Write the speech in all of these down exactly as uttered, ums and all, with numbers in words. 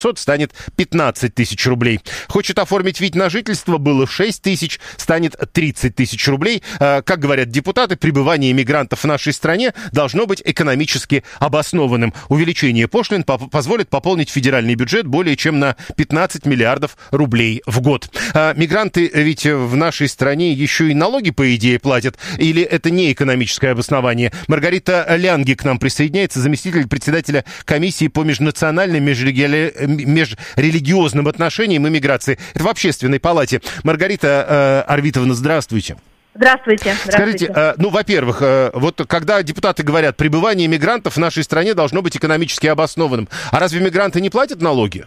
станет пятнадцать тысяч рублей. Хочет оформить вид на жительство, было шесть тысяч, станет тридцать тысяч рублей. Как говорят депутаты, пребывание мигрантов в нашей стране должно быть экономически обоснованным. Увеличение пошлин позволит пополнить федеральный бюджет более чем на пятнадцать миллиардов рублей в год. Мигранты ведь в нашей стране еще и налоги, по идее, платят. Или это не экономическое обоснование? Маргарита Лянге к нам присоединяется, заместитель председателя комиссии по межнациональным межрегиональным межрелигиозным отношениям и миграции. Это в Общественной палате. Маргарита э, Арвитовна, здравствуйте. Здравствуйте. Здравствуйте. Скажите, э, ну, во-первых, э, вот когда депутаты говорят, пребывание мигрантов в нашей стране должно быть экономически обоснованным, а разве мигранты не платят налоги?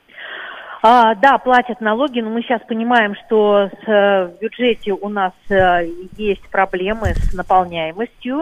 А, да, платят налоги, но мы сейчас понимаем, что с, в бюджете у нас а, есть проблемы с наполняемостью,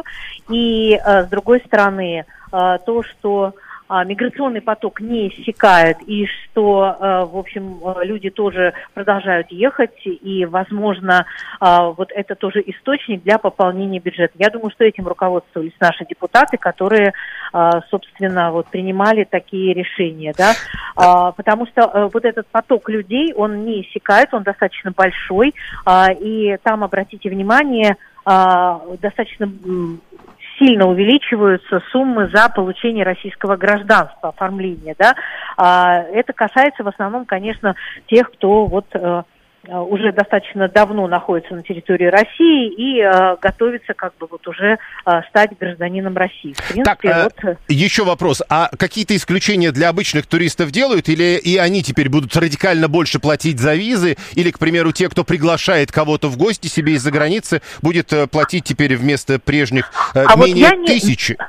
и а, с другой стороны, а, то, что а, миграционный поток не иссякает, и что, а, в общем, люди тоже продолжают ехать, и, возможно, а, вот это тоже источник для пополнения бюджета. Я думаю, что этим руководствовались наши депутаты, которые, а, собственно, вот принимали такие решения, да, а, потому что а, вот этот поток людей, он не иссякает, он достаточно большой, а, и там, обратите внимание, а, достаточно сильно увеличиваются суммы за получение российского гражданства, оформление, да. А, это касается в основном, конечно, тех, кто вот э, уже достаточно давно находится на территории России и э, готовится как бы вот уже э, стать гражданином России. В принципе, так, вот... э, еще вопрос. А какие-то исключения для обычных туристов делают? Или и они теперь будут радикально больше платить за визы? Или, к примеру, те, кто приглашает кого-то в гости себе из-за границы, будет э, платить теперь вместо прежних э, а менее вот тысячи? Не...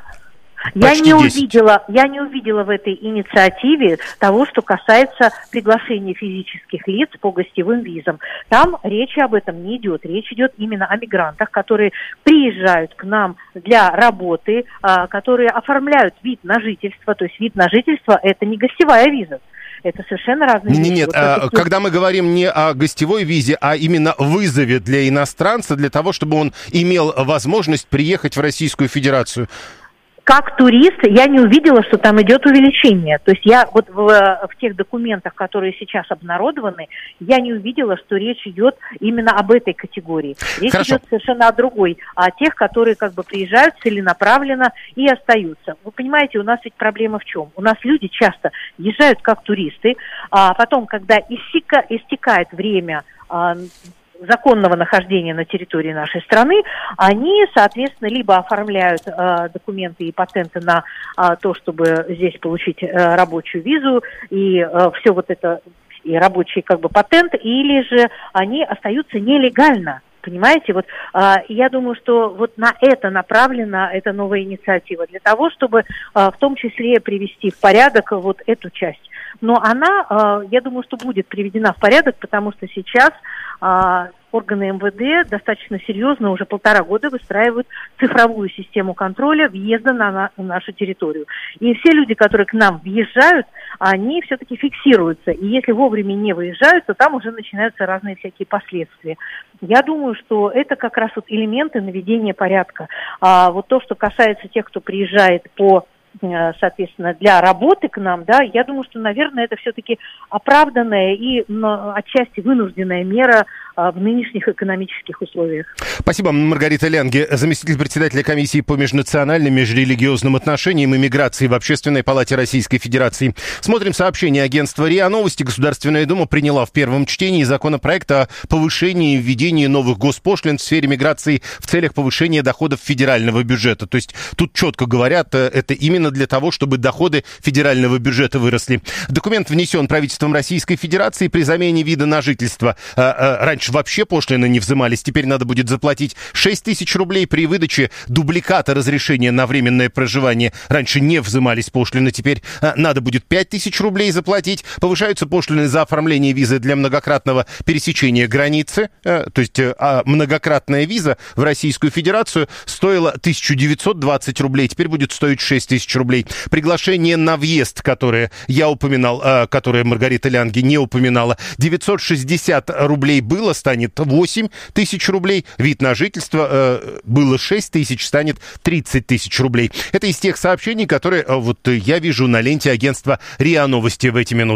Я не, увидела, я не увидела в этой инициативе того, что касается приглашения физических лиц по гостевым визам. Там речи об этом не идет. Речь идет именно о мигрантах, которые приезжают к нам для работы, которые оформляют вид на жительство. То есть вид на жительство – это не гостевая виза. Это совершенно разные вещи. Нет, нет, а, когда мы говорим не о гостевой визе, а именно вызове для иностранца, для того, чтобы он имел возможность приехать в Российскую Федерацию. Как турист я не увидела, что там идет увеличение. То есть я вот в, в тех документах, которые сейчас обнародованы, я не увидела, что речь идет именно об этой категории. Речь Хорошо. идет совершенно о другой, о тех, которые как бы приезжают целенаправленно и остаются. Вы понимаете, у нас ведь проблема в чем? У нас люди часто езжают как туристы, а потом, когда иссека, истекает время а, законного нахождения на территории нашей страны, они, соответственно, либо оформляют э, документы и патенты на э, то, чтобы здесь получить э, рабочую визу и э, все вот это, и рабочий как бы патент, или же они остаются нелегально. Понимаете, вот э, я думаю, что вот на это направлена эта новая инициатива, для того, чтобы э, в том числе привести в порядок вот эту часть. Но она, э, я думаю, что будет приведена в порядок, потому что сейчас э, органы эм вэ дэ достаточно серьезно уже полтора года выстраивают цифровую систему контроля въезда на, на нашу территорию. И все люди, которые к нам въезжают, они все-таки фиксируются. И если вовремя не выезжают, то там уже начинаются разные всякие последствия. Я думаю, что это как раз вот элементы наведения порядка. А вот то, что касается тех, кто приезжает по, соответственно, для работы к нам, да, я думаю, что, наверное, это все-таки оправданная и но, отчасти вынужденная мера в нынешних экономических условиях. Спасибо, Маргарита Лянге, заместитель председателя комиссии по межнациональным межрелигиозным отношениям и миграции в Общественной палате Российской Федерации. Смотрим сообщение агентства РИА Новости. Государственная Дума приняла в первом чтении законопроект о повышении и введении новых госпошлин в сфере миграции в целях повышения доходов федерального бюджета. То есть тут четко говорят, это именно для того, чтобы доходы федерального бюджета выросли. Документ внесен правительством Российской Федерации при замене вида на жительство. Раньше вообще пошлины не взимались, теперь надо будет заплатить шесть тысяч рублей при выдаче дубликата разрешения на временное проживание. Раньше не взимались пошлины, теперь а, надо будет пять тысяч рублей заплатить. Повышаются пошлины за оформление визы для многократного пересечения границы. А, то есть а, многократная виза в Российскую Федерацию стоила тысяча девятьсот двадцать рублей, теперь будет стоить шесть тысяч рублей. Приглашение на въезд, которое я упоминал, а, которое Маргарита Лянге не упоминала, девятьсот шестьдесят рублей было, станет восемь тысяч рублей, вид на жительство э, было шесть тысяч, станет тридцать тысяч рублей. Это из тех сообщений, которые э, вот я вижу на ленте агентства РИА Новости в эти минуты.